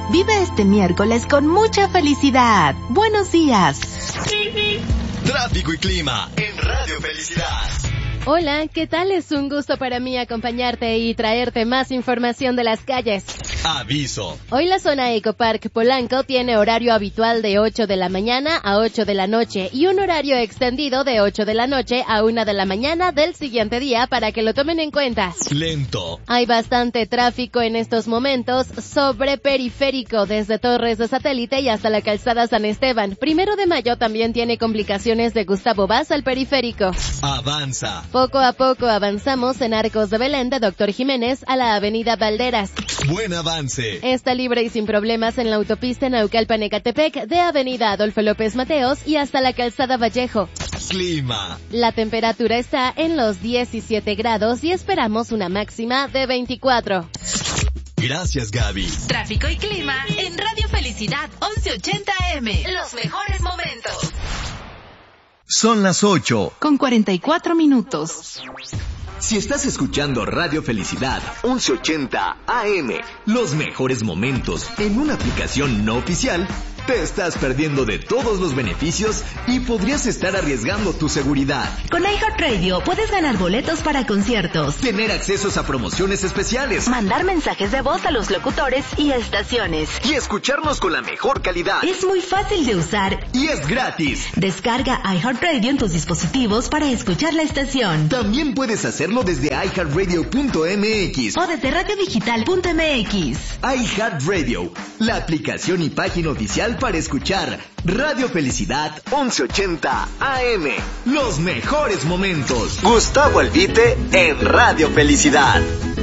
Vive este miércoles con mucha felicidad. Buenos días. Tráfico y clima en Radio Felicidad. Hola, ¿qué tal? Es un gusto para mí acompañarte y traerte más información de las calles. Aviso. Hoy la zona Ecopark Polanco tiene horario habitual de 8 de la mañana a 8 de la noche y un horario extendido de 8 de la noche a 1 de la mañana del siguiente día para que lo tomen en cuenta. Lento. Hay bastante tráfico en estos momentos sobre Periférico, desde Torres de Satélite y hasta la calzada San Esteban. 1 de Mayo también tiene complicaciones de Gustavo Vaz al Periférico. Avanza. Poco a poco avanzamos en Arcos de Belén de Dr. Jiménez a la avenida Valderas. Buen avance. Está libre y sin problemas en la autopista Naucalpan-Ecatepec de avenida Adolfo López Mateos y hasta la calzada Vallejo. Clima. La temperatura está en los 17 grados y esperamos una máxima de 24. Gracias, Gaby. Tráfico y clima en Radio Felicidad 1180 AM. Los mejores momentos. Son las 8:44. Si estás escuchando Radio Felicidad 1180 AM, los mejores momentos en una aplicación no oficial, te estás perdiendo de todos los beneficios y podrías estar arriesgando tu seguridad. Con iHeartRadio puedes ganar boletos para conciertos, Tener accesos a promociones especiales mandar mensajes de voz a los locutores y estaciones. y escucharnos con la mejor calidad. Es muy fácil de usar. Y es gratis. Descarga iHeartRadio en tus dispositivos para escuchar la estación. También puedes hacerlo desde iHeartRadio.mx O desde radiodigital.mx. iHeartRadio, la aplicación y página oficial para escuchar Radio Felicidad 1180 AM. Los mejores momentos. Gustavo Albite en Radio Felicidad.